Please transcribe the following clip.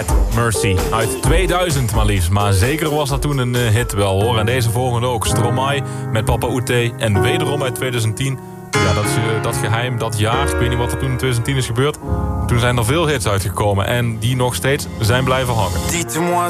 Mercy uit 2000 maar liefst. Maar zeker was dat toen een hit wel hoor. En deze volgende ook. Stromae met Papa Oete. En wederom uit 2010. Ja, dat geheim, dat jaar. Ik weet niet wat er toen in 2010 is gebeurd. Toen zijn er veel hits uitgekomen. En die nog steeds zijn blijven hangen. Dites-moi